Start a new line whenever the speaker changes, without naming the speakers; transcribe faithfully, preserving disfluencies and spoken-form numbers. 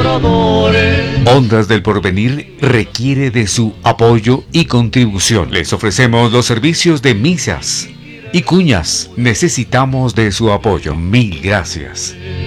pecadores.
Ondas del Porvenir requiere de su apoyo y contribución. Les ofrecemos los servicios de misas y cuñas. Necesitamos de su apoyo. Mil gracias.